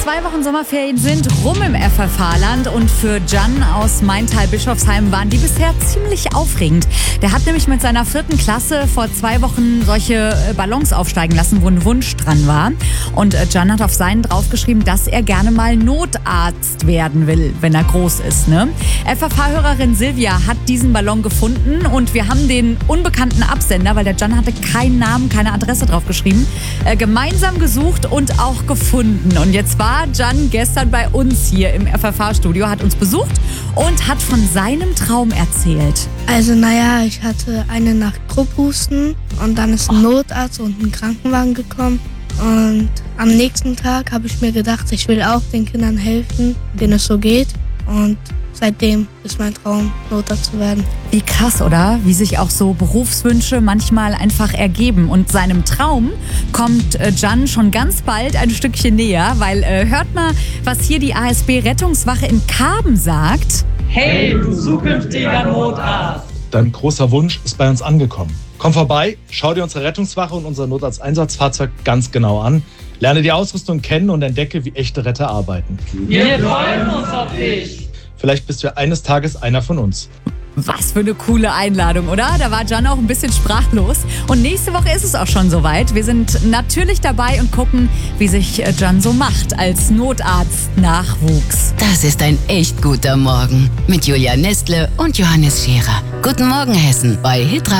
2 Wochen Sommerferien sind rum im FFH-Land und für Can aus Maintal-Bischofsheim waren die bisher ziemlich aufregend. Der hat nämlich mit seiner 4. Klasse vor 2 Wochen solche Ballons aufsteigen lassen, wo ein Wunsch dran war. Und Can hat auf seinen draufgeschrieben, dass er gerne mal Notarzt werden will, wenn er groß ist. Ne? FFH-Hörerin Silvia hat diesen Ballon gefunden und wir haben den unbekannten Absender, weil der Can hatte keinen Namen, keine Adresse draufgeschrieben, gemeinsam gesucht und auch gefunden. Und jetzt war Can gestern bei uns hier im FFH-Studio, hat uns besucht und hat von seinem Traum erzählt. Also ich hatte eine Nacht Krupphusten und dann ist ein Notarzt und ein Krankenwagen gekommen. Und am nächsten Tag habe ich mir gedacht, ich will auch den Kindern helfen, denen es so geht. Und seitdem ist mein Traum, Notarzt zu werden. Wie krass, oder? Wie sich auch so Berufswünsche manchmal einfach ergeben. Und seinem Traum kommt Can schon ganz bald ein Stückchen näher, weil hört mal, was hier die ASB-Rettungswache in Karben sagt. Hey, du zukünftiger Notarzt! Dein großer Wunsch ist bei uns angekommen. Komm vorbei, schau dir unsere Rettungswache und unser Notarzteinsatzfahrzeug ganz genau an. Lerne die Ausrüstung kennen und entdecke, wie echte Retter arbeiten. Wir freuen uns auf dich! Vielleicht bist du eines Tages einer von uns. Was für eine coole Einladung, oder? Da war Can auch ein bisschen sprachlos. Und nächste Woche ist es auch schon soweit. Wir sind natürlich dabei und gucken, wie sich Can so macht als Notarzt-Nachwuchs. Das ist ein echt guter Morgen mit Julia Nestle und Johannes Scherer. Guten Morgen, Hessen bei Hitradio.